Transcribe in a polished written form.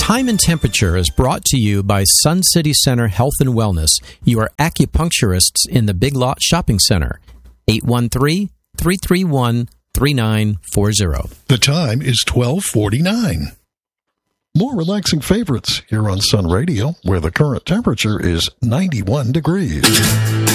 Time and Temperature is brought to you by Sun City Center Health and Wellness, your acupuncturists in the Big Lot Shopping Center. 813-331-3940. The time is 12:49. More relaxing favorites here on Sun Radio, where the current temperature is 91 degrees.